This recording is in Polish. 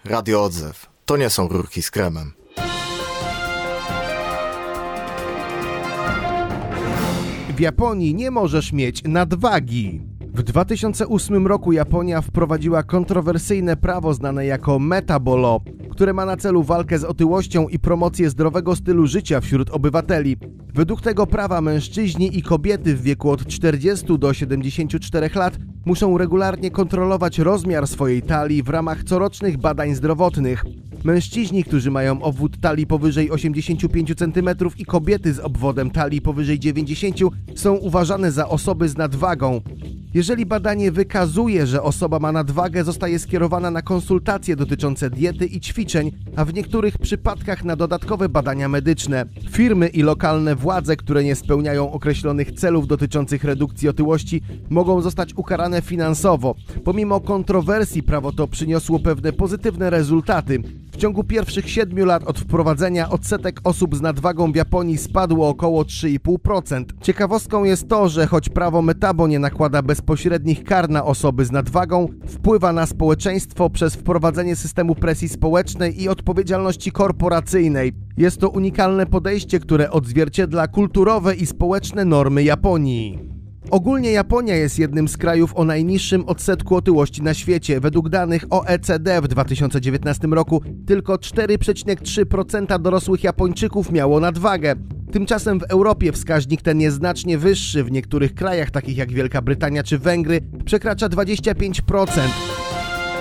Radio Odzew. To nie są rurki z kremem. W Japonii nie możesz mieć nadwagi. W 2008 roku Japonia wprowadziła kontrowersyjne prawo znane jako Metabolo, które ma na celu walkę z otyłością i promocję zdrowego stylu życia wśród obywateli. Według tego prawa mężczyźni i kobiety w wieku od 40 do 74 lat muszą regularnie kontrolować rozmiar swojej talii w ramach corocznych badań zdrowotnych. Mężczyźni, którzy mają obwód talii powyżej 85 cm i kobiety z obwodem talii powyżej 90 są uważane za osoby z nadwagą. Jeżeli badanie wykazuje, że osoba ma nadwagę, zostaje skierowana na konsultacje dotyczące diety i ćwiczeń, a w niektórych przypadkach na dodatkowe badania medyczne. Firmy i lokalne władze, które nie spełniają określonych celów dotyczących redukcji otyłości, mogą zostać ukarane finansowo. Pomimo kontrowersji prawo to przyniosło pewne pozytywne rezultaty. W ciągu pierwszych 7 lat od wprowadzenia odsetek osób z nadwagą w Japonii spadł o około 3,5%. Ciekawostką jest to, że choć prawo Metabo nie nakłada bezpośrednich kar na osoby z nadwagą, wpływa na społeczeństwo przez wprowadzenie systemu presji społecznej i odpowiedzialności korporacyjnej. Jest to unikalne podejście, które odzwierciedla kulturowe i społeczne normy Japonii. Ogólnie Japonia jest jednym z krajów o najniższym odsetku otyłości na świecie. Według danych OECD w 2019 roku tylko 4,3% dorosłych Japończyków miało nadwagę. Tymczasem w Europie wskaźnik ten jest znacznie wyższy. W niektórych krajach, takich jak Wielka Brytania czy Węgry, przekracza 25%.